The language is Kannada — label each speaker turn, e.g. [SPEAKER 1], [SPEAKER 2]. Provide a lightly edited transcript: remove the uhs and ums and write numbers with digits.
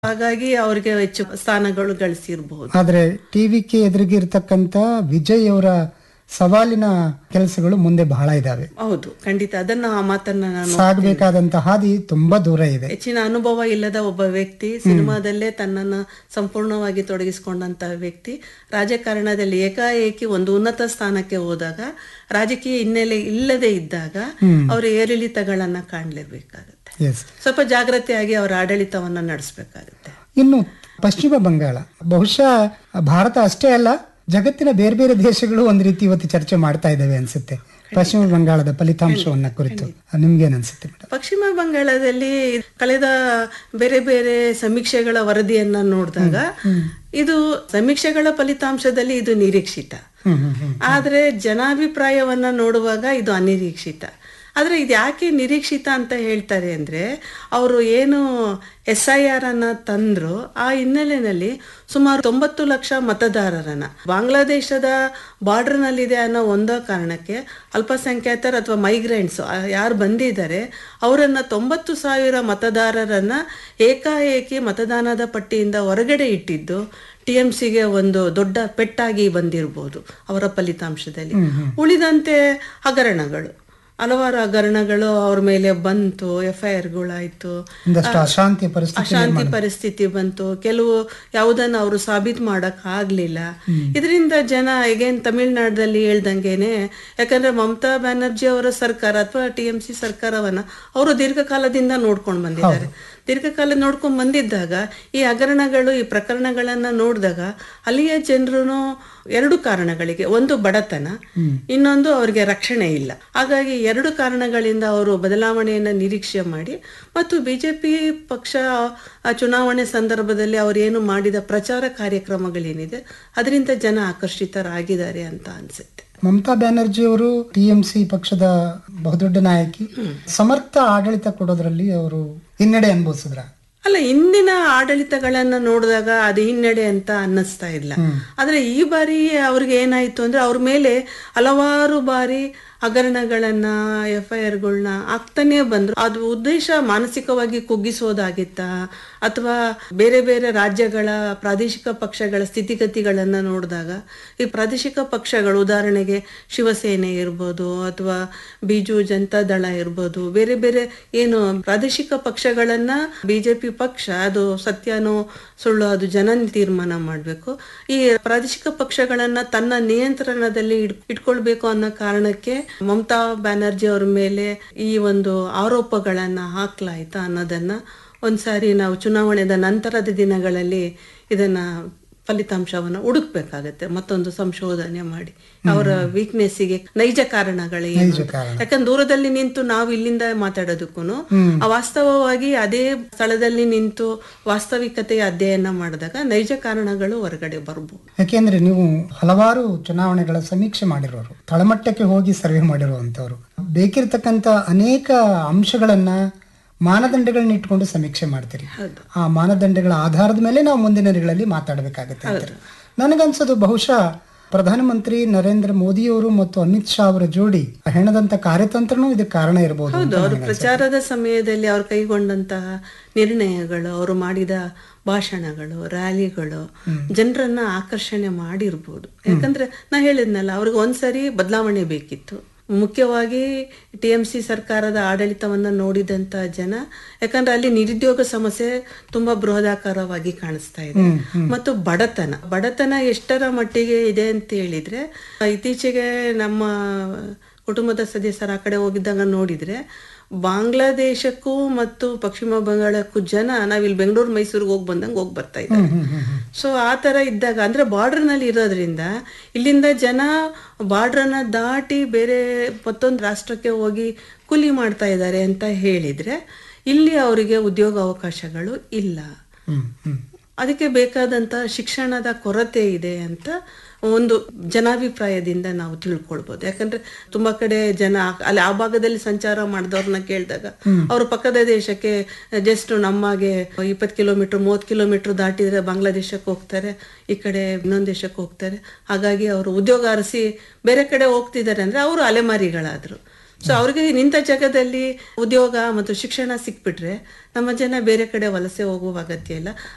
[SPEAKER 1] ಹಾಗಾಗಿ ಅವ್ರಿಗೆ ಹೆಚ್ಚು ಸ್ಥಾನಗಳು ಗಳಿಸಿರಬಹುದು.
[SPEAKER 2] ಆದ್ರೆ ಟಿವಿಕೆ ಎದುರಿಗೆ ಇರ್ತಕ್ಕಂತ ವಿಜಯ್ ಅವರ ಸವಾಲಿನ ಕೆಲಸಗಳು ಮುಂದೆ ಬಹಳ ಇದಾವೆ.
[SPEAKER 1] ಹೌದು, ಖಂಡಿತ ಅದನ್ನ ಆ ಮಾತನ್ನ ನಾನು
[SPEAKER 2] ಸಾಗಬೇಕಾದಂತ ಹಾದಿ ತುಂಬಾ ದೂರ ಇದೆ.
[SPEAKER 1] ಹೆಚ್ಚಿನ ಅನುಭವ ಇಲ್ಲದ ಒಬ್ಬ ವ್ಯಕ್ತಿ, ಸಿನಿಮಾದಲ್ಲೇ ತನ್ನನ್ನು ಸಂಪೂರ್ಣವಾಗಿ ತೊಡಗಿಸಿಕೊಂಡಂತಹ ವ್ಯಕ್ತಿ ರಾಜಕಾರಣದಲ್ಲಿ ಏಕಾಏಕಿ ಒಂದು ಉನ್ನತ ಸ್ಥಾನಕ್ಕೆ ಹೋದಾಗ, ರಾಜಕೀಯ ಹಿನ್ನೆಲೆ ಇಲ್ಲದೆ ಇದ್ದಾಗ ಅವರ ಏರಿಳಿತಗಳನ್ನ ಕಾಣಲೇಬೇಕಾಗುತ್ತೆ. ಸ್ವಲ್ಪ ಜಾಗ್ರತೆಯಾಗಿ ಅವರ ಆಡಳಿತವನ್ನ ನಡೆಸಬೇಕಾಗುತ್ತೆ.
[SPEAKER 2] ಇನ್ನು ಪಶ್ಚಿಮ ಬಂಗಾಳ ಬಹುಶಃ ಭಾರತ ಅಷ್ಟೇ ಅಲ್ಲ, ಜಗತ್ತಿನ ಬೇರೆ ಬೇರೆ ದೇಶಗಳು ಒಂದ್ ರೀತಿ ಇವತ್ತು ಚರ್ಚೆ ಮಾಡ್ತಾ ಇದ್ದಾವೆ ಅನ್ಸುತ್ತೆ ಪಶ್ಚಿಮ ಬಂಗಾಳದ ಫಲಿತಾಂಶವನ್ನ ಕುರಿತು. ನಿಮ್ಗೇನ್ ಅನ್ಸುತ್ತೆ ಮೇಡಮ್?
[SPEAKER 1] ಪಶ್ಚಿಮ ಬಂಗಾಳದಲ್ಲಿ ಕಳೆದ ಬೇರೆ ಬೇರೆ ಸಮೀಕ್ಷೆಗಳ ವರದಿಯನ್ನ ನೋಡಿದಾಗ ಇದು ಸಮೀಕ್ಷೆಗಳ ಫಲಿತಾಂಶದಲ್ಲಿ ಇದು ನಿರೀಕ್ಷಿತ, ಆದ್ರೆ ಜನಾಭಿಪ್ರಾಯವನ್ನ ನೋಡುವಾಗ ಇದು ಅನಿರೀಕ್ಷಿತ. ಆದರೆ ಇದು ಯಾಕೆ ನಿರೀಕ್ಷಿತ ಅಂತ ಹೇಳ್ತಾರೆ ಅಂದರೆ, ಅವರು ಏನು SIR ಅನ್ನ ತಂದ್ರು ಆ ಹಿನ್ನೆಲೆಯಲ್ಲಿ ಸುಮಾರು 90 ಲಕ್ಷ ಮತದಾರರನ್ನ ಬಾಂಗ್ಲಾದೇಶದ ಬಾರ್ಡರ್ನಲ್ಲಿದೆ ಅನ್ನೋ ಒಂದೋ ಕಾರಣಕ್ಕೆ ಅಲ್ಪಸಂಖ್ಯಾತರು ಅಥವಾ ಮೈಗ್ರೆಂಟ್ಸ್ ಯಾರು ಬಂದಿದ್ದಾರೆ ಅವರನ್ನ 90,000 ಮತದಾರರನ್ನ ಏಕಾಏಕಿ ಮತದಾನದ ಪಟ್ಟಿಯಿಂದ ಹೊರಗಡೆ ಇಟ್ಟಿದ್ದು TMCಗೆ ಒಂದು ದೊಡ್ಡ ಪೆಟ್ಟಾಗಿ ಬಂದಿರಬಹುದು ಅವರ ಫಲಿತಾಂಶದಲ್ಲಿ. ಉಳಿದಂತೆ ಹಗರಣಗಳು, ಹಲವಾರು ಹಗರಣಗಳು ಅವ್ರ ಮೇಲೆ ಬಂತು, FIRಗಳಾಯ್ತು, ಅಶಾಂತಿ ಪರಿಸ್ಥಿತಿ ಬಂತು, ಕೆಲವು ಯಾವುದನ್ನು ಅವರು ಸಾಬೀತು ಮಾಡಕ್ ಆಗ್ಲಿಲ್ಲ. ಇದರಿಂದ ಜನ ಅಗೇನ್ ತಮಿಳುನಾಡಲ್ಲಿ ಹೇಳ್ದಂಗೆನೆ, ಯಾಕಂದ್ರೆ ಮಮತಾ ಬ್ಯಾನರ್ಜಿ ಅವರ ಸರ್ಕಾರ ಅಥವಾ TMC ಸರ್ಕಾರವನ್ನ ಅವರು ದೀರ್ಘಕಾಲದಿಂದ ನೋಡ್ಕೊಂಡು ಬಂದಿದ್ದಾರೆ. ದೀರ್ಘಕಾಲ ನೋಡ್ಕೊಂಡ್ ಬಂದಿದ್ದಾಗ ಈ ಹಗರಣಗಳು, ಈ ಪ್ರಕರಣಗಳನ್ನ ನೋಡಿದಾಗ ಅಲ್ಲಿಯ ಜನರು ಎರಡು ಕಾರಣಗಳಿಗೆ, ಒಂದು ಬಡತನ, ಇನ್ನೊಂದು ಅವರಿಗೆ ರಕ್ಷಣೆ ಇಲ್ಲ. ಹಾಗಾಗಿ ಎರಡು ಕಾರಣಗಳಿಂದ ಅವರು ಬದಲಾವಣೆಯನ್ನ ನಿರೀಕ್ಷೆ ಮಾಡಿ, ಮತ್ತು ಬಿಜೆಪಿ ಪಕ್ಷ ಚುನಾವಣೆ ಸಂದರ್ಭದಲ್ಲಿ ಅವರು ಏನು ಮಾಡಿದ ಪ್ರಚಾರ ಕಾರ್ಯಕ್ರಮಗಳೇನಿದೆ ಅದರಿಂದ ಜನ ಆಕರ್ಷಿತರಾಗಿದ್ದಾರೆ ಅಂತ ಅನ್ಸುತ್ತೆ.
[SPEAKER 2] ಮಮತಾ ಬ್ಯಾನರ್ಜಿ ಅವರು TMC ಪಕ್ಷದ ಬಹುದೊಡ್ಡ ನಾಯಕಿ, ಸಮರ್ಥ ಆಡಳಿತ ಕೊಡೋದ್ರಲ್ಲಿ ಅವರು ಹಿನ್ನಡೆ ಅನುಭವಿಸಿದ್ರ?
[SPEAKER 1] ಅಲ್ಲ, ಇಂದಿನ ಆಡಳಿತಗಳನ್ನ ನೋಡಿದಾಗ ಅದು ಹಿನ್ನಡೆ ಅಂತ ಅನ್ನಿಸ್ತಾ ಇಲ್ಲ. ಆದ್ರೆ ಈ ಬಾರಿ ಅವ್ರಿಗೆ ಏನಾಯ್ತು ಅಂದ್ರೆ, ಅವ್ರ ಮೇಲೆ ಹಲವಾರು ಬಾರಿ ಹಗರಣಗಳನ್ನ FIRಗಳನ್ನ ಆಗ್ತಾನೆ ಬಂದ್ರು. ಅದು ಉದ್ದೇಶ ಮಾನಸಿಕವಾಗಿ ಕುಗ್ಗಿಸೋದಾಗಿತ್ತ ಅಥವಾ ಬೇರೆ ಬೇರೆ ರಾಜ್ಯಗಳ ಪ್ರಾದೇಶಿಕ ಪಕ್ಷಗಳ ಸ್ಥಿತಿಗತಿಗಳನ್ನ ನೋಡಿದಾಗ ಈ ಪ್ರಾದೇಶಿಕ ಪಕ್ಷಗಳು, ಉದಾಹರಣೆಗೆ ಶಿವಸೇನೆ ಇರ್ಬೋದು ಅಥವಾ ಬಿಜು ಜನತಾ ದಳ ಇರ್ಬೋದು, ಬೇರೆ ಬೇರೆ ಏನು ಪ್ರಾದೇಶಿಕ ಪಕ್ಷಗಳನ್ನ ಬಿಜೆಪಿ ಪಕ್ಷ ಅದು ಸತ್ಯನೋ ಸುಳ್ಳು ಅದು ಜನ ತೀರ್ಮಾನ ಮಾಡಬೇಕು. ಈ ಪ್ರಾದೇಶಿಕ ಪಕ್ಷಗಳನ್ನ ತನ್ನ ನಿಯಂತ್ರಣದಲ್ಲಿ ಇಟ್ಕೊಳ್ಬೇಕು ಅನ್ನೋ ಕಾರಣಕ್ಕೆ ಮಮತಾ ಬ್ಯಾನರ್ಜಿ ಅವ್ರ ಮೇಲೆ ಈ ಒಂದು ಆರೋಪಗಳನ್ನ ಹಾಕ್ಲಾಯ್ತಾ ಅನ್ನೋದನ್ನ ಒಂದ್ಸಾರಿ ನಾವು ಚುನಾವಣೆದ ನಂತರದ ದಿನಗಳಲ್ಲಿ ಇದನ್ನ ಫಲಿತಾಂಶವನ್ನ ಹುಡುಕ್ಬೇಕಾಗತ್ತೆ, ಮತ್ತೊಂದು ಸಂಶೋಧನೆ ಮಾಡಿ ಅವರ ವೀಕ್ನೆಸ್ಸಿಗೆ ನೈಜ ಕಾರಣಗಳೇನು. ಯಾಕಂದ್ರೆ ದೂರದಲ್ಲಿ ನಿಂತು ನಾವು ಇಲ್ಲಿಂದ ಮಾತಾಡೋದಕ್ಕೂ ವಾಸ್ತವವಾಗಿ ಅದೇ ಸ್ಥಳದಲ್ಲಿ ನಿಂತು ವಾಸ್ತವಿಕತೆಯ ಅಧ್ಯಯನ ಮಾಡಿದಾಗ ನೈಜ ಕಾರಣಗಳು ಹೊರಗಡೆ ಬರ್ಬೋದು.
[SPEAKER 2] ಯಾಕೆಂದ್ರೆ ನೀವು ಹಲವಾರು ಚುನಾವಣೆಗಳ ಸಮೀಕ್ಷೆ ಮಾಡಿರೋರು, ತಳಮಟ್ಟಕ್ಕೆ ಹೋಗಿ ಸರ್ವೆ ಮಾಡಿರುವಂತವ್ರು, ಬೇಕಿರ್ತಕ್ಕಂತ ಅನೇಕ ಅಂಶಗಳನ್ನ ಮಾನದಂಡಗಳನ್ನ ಇಟ್ಕೊಂಡು ಸಮೀಕ್ಷೆ ಮಾಡ್ತೀರಿ. ಆ ಮಾನದಂಡಗಳ ಆಧಾರದ ಮೇಲೆ ನಾವು ಮುಂದಿನ ದಿನಗಳಲ್ಲಿ ಮಾತಾಡಬೇಕಾಗುತ್ತೆ ಅಂತಾರೆ. ನನಗನ್ಸೋದು ಬಹುಶಃ ಪ್ರಧಾನಮಂತ್ರಿ ನರೇಂದ್ರ ಮೋದಿಯವರು ಮತ್ತು ಅಮಿತ್ ಶಾ ಅವರ ಜೋಡಿ ಹೆಣದಂತ ಕಾರ್ಯತಂತ್ರನೂ ಇದಕ್ಕೆ ಕಾರಣ ಇರಬಹುದು.
[SPEAKER 1] ಹೌದು, ಅವರು ಪ್ರಚಾರದ ಸಮಯದಲ್ಲಿ ಅವ್ರು ಕೈಗೊಂಡಂತಹ ನಿರ್ಣಯಗಳು, ಅವರು ಮಾಡಿದ ಭಾಷಣಗಳು, ರ್ಯಾಲಿಗಳು ಜನರನ್ನ ಆಕರ್ಷಣೆ ಮಾಡಿರ್ಬೋದು. ಯಾಕಂದ್ರೆ ನಾ ಹೇಳಿದ್ನಲ್ಲ, ಅವ್ರಿಗೆ ಒಂದ್ಸರಿ ಬದಲಾವಣೆ ಬೇಕಿತ್ತು. ಮುಖ್ಯವಾಗಿ TMC ಸರ್ಕಾರದ ಆಡಳಿತವನ್ನ ನೋಡಿದಂತ ಜನ, ಯಾಕಂದ್ರೆ ಅಲ್ಲಿ ನಿರುದ್ಯೋಗ ಸಮಸ್ಯೆ ತುಂಬಾ ಬೃಹದಾಕಾರವಾಗಿ ಕಾಣಿಸ್ತಾ ಇದೆ, ಮತ್ತು ಬಡತನ ಎಷ್ಟರ ಮಟ್ಟಿಗೆ ಇದೆ ಅಂತ ಹೇಳಿದ್ರೆ, ಇತ್ತೀಚೆಗೆ ನಮ್ಮ ಕುಟುಂಬದ ಸದಸ್ಯರ ಆ ಕಡೆ ಹೋಗಿದ್ದಾಗ ನೋಡಿದ್ರೆ ಬಾಂಗ್ಲಾದೇಶಕ್ಕೂ ಮತ್ತು ಪಶ್ಚಿಮ ಬಂಗಾಳಕ್ಕೂ ಜನ ನಾವಿಲ್ಲಿ ಬೆಂಗಳೂರು ಮೈಸೂರಿಗೆ ಹೋಗಿ ಬಂದಂಗೆ ಹೋಗಿ ಬರ್ತಾ ಇದ್ದಾರೆ. ಸೊ ಆ ತರ ಇದ್ದಾಗ, ಅಂದ್ರೆ ಬಾರ್ಡರ್ನಲ್ಲಿ ಇರೋದ್ರಿಂದ ಇಲ್ಲಿಂದ ಜನ ಬಾರ್ಡ್ರನ್ನ ದಾಟಿ ಬೇರೆ ಮತ್ತೊಂದು ರಾಷ್ಟ್ರಕ್ಕೆ ಹೋಗಿ ಕೂಲಿ ಮಾಡ್ತಾ ಇದ್ದಾರೆ ಅಂತ ಹೇಳಿದ್ರೆ ಇಲ್ಲಿ ಅವರಿಗೆ ಉದ್ಯೋಗ ಅವಕಾಶಗಳು ಇಲ್ಲ. ಅದಕ್ಕೆ ಬೇಕಾದಂತ ಶಿಕ್ಷಣದ ಕೊರತೆ ಇದೆ ಅಂತ ಒಂದು ಜನಾಭಿಪ್ರಾಯದಿಂದ ನಾವು ತಿಳ್ಕೊಳ್ಬಹುದು. ಯಾಕಂದ್ರೆ ತುಂಬಾ ಕಡೆ ಜನ ಅಲ್ಲಿ ಆ ಭಾಗದಲ್ಲಿ ಸಂಚಾರ ಮಾಡಿದವ್ರನ್ನ ಕೇಳಿದಾಗ ಅವ್ರ ಪಕ್ಕದ ದೇಶಕ್ಕೆ ಜಸ್ಟ್ ನಮ್ಮಾಗೆ 20 ಕಿಲೋಮೀಟರ್ 30 ಕಿಲೋಮೀಟರ್ ದಾಟಿದ್ರೆ ಬಾಂಗ್ಲಾದೇಶಕ್ಕೆ ಹೋಗ್ತಾರೆ, ಈ ಕಡೆ ಇನ್ನೊಂದು ದೇಶಕ್ಕೆ ಹೋಗ್ತಾರೆ. ಹಾಗಾಗಿ ಅವರು ಉದ್ಯೋಗ ಅರಸಿ ಬೇರೆ ಕಡೆ ಹೋಗ್ತಿದ್ದಾರೆ ಅಂದ್ರೆ ಅವರು ಅಲೆಮಾರಿಗಳಾದ್ರು. ಸೊ ಅವ್ರಿಗೆ ನಿಂತ ಜಾಗದಲ್ಲಿ ಉದ್ಯೋಗ ಮತ್ತು ಶಿಕ್ಷಣ ಸಿಕ್ಬಿಟ್ರೆ ನಮ್ಮ ಜನ ಬೇರೆ ಕಡೆ ವಲಸೆ ಹೋಗುವ ಅಗತ್ಯ ಇಲ್ಲ.